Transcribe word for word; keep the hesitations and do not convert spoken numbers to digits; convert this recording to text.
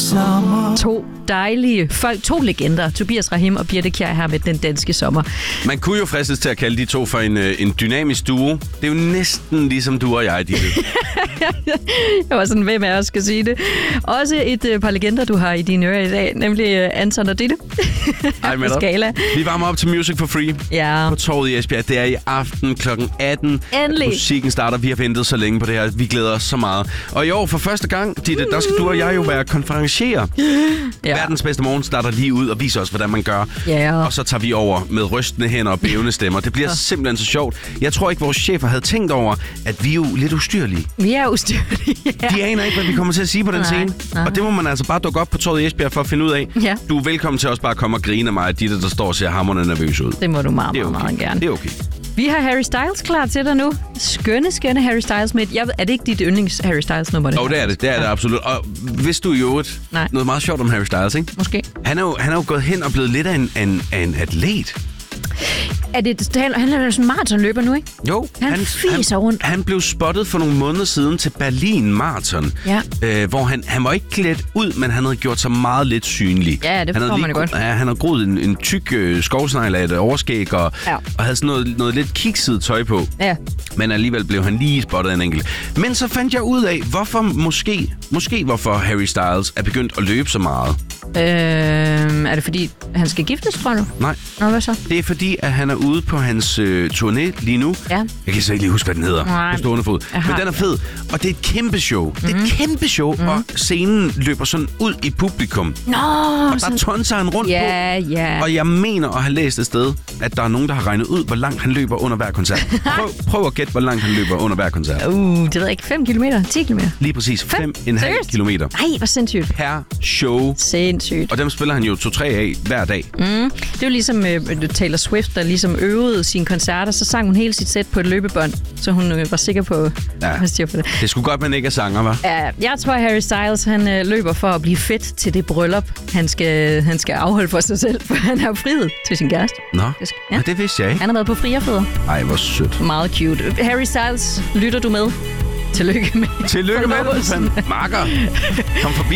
sommer. To dejlige folk, to legender, Tobias Rahim og Birthe Kjær her med Den Danske Sommer. Man kunne jo fristes til at kalde de to for en, en dynamisk duo. Det er jo næsten ligesom du og jeg, Ditte. Jeg var sådan, hvem af os skal sige det. Også et uh, par legender, du har i dine ører i dag, nemlig uh, Anton og Ditte. Ej, med Skala. Vi varmer op til Music for Free Ja. på Torvet i Esbjerg. Det er i aften klokken atten. Endelig. Musikken starter. Vi har ventet så længe på det her. Vi glæder os så meget. Og i år for første gang, Ditte, der skal du og jeg jo være konferencier. Ja. Verdens bedste morgen starter lige ud og viser os, hvordan man gør. Ja. Og så tager vi over med rystende hænder og bævende stemmer. Det bliver Ja. simpelthen så sjovt. Jeg tror ikke, vores chefer havde tænkt over, at vi er jo lidt ustyrlige. Vi er ustyrlige. Ja. De aner ikke, hvad vi kommer til at sige på den Nej, scene. nej. Og det må man altså bare dukke op på Torvet i Esbjerg for at finde ud af. Ja. Du er velkommen til også bare at komme og grine af mig, at Ditte, der står og ser hamrende nervøs ud. Det må du meget, Det er meget, okay. meget gerne. Det er okay. Vi har Harry Styles klar til dig nu. Skønne, skønne Harry Styles med. Jeg ved, er det ikke dit yndlings Harry Styles nummer? Jo, det er det. Det er det absolut. Og hvis du jo et Nej. noget meget sjovt om Harry Styles, ikke? Måske. Han er jo, han er jo gået hen og blevet lidt af en, en, af en atlet. Er det, han, han er jo sådan en maratonløber nu, ikke? Jo, Han fiser rundt. Han blev spottet for nogle måneder siden til Berlin Marathon, Ja. øh, hvor han, han var ikke klædt ud, men han havde gjort sig meget lidt synlig. Ja, det han forstår havde man jo godt. Ja, han havde groet en, en tyk øh, skovsnegl af et overskæg, og, Ja. og havde sådan noget, noget lidt kikset tøj på. Ja. Men alligevel blev han lige spottet en enkelt. Men så fandt jeg ud af, hvorfor måske, måske hvorfor Harry Styles er begyndt at løbe så meget. Øh, er det fordi, han skal giftes, tror du? Nej, Nå, hvad så? det er fordi, at han er ude på hans øh, turné lige nu. Ja. Jeg kan så ikke lige huske, hvad den hedder Nej. på stående fod. Jeg har Men den er fed, og det er et kæmpe show. Mm-hmm. Det er et kæmpe show, mm-hmm. og scenen løber sådan ud i publikum. Nå, Og der tonser han rundt Ja, på. ja. Og jeg mener at have læst et sted, at der er nogen, der har regnet ud, hvor langt han løber under hver koncert. Prøv, prøv at gætte, hvor langt han løber under hver koncert. Uh, det ved jeg ikke. fem kilometer? ti kilometer? Lige præcis fem komma fem Seriøst? kilometer Nej, hvor sindssygt. per show. Sindssygt. Og dem spiller han jo to-tre af hver dag. Mm. Det er jo ligesom uh, Taylor Swift, der ligesom øvede sine koncerter, så sang hun hele sit sæt på et løbebånd, så hun uh, var sikker på, Ja. hvad siger for det. Det skulle godt, man ikke er sanger, hva'? Ja, jeg tror, Harry Styles han øh, løber for at blive fedt til det bryllup, han skal, han skal afholde for sig selv, for han har jo friet til sin kæreste. Nå, Ja. ja. det vidste jeg ikke. Han har været på frierfødder. Ej, hvor sødt. Meget cute. Harry Styles, lytter du med? Tillykke med Tillykke med det, forlovelsen. fand. Makker. Kom forbi.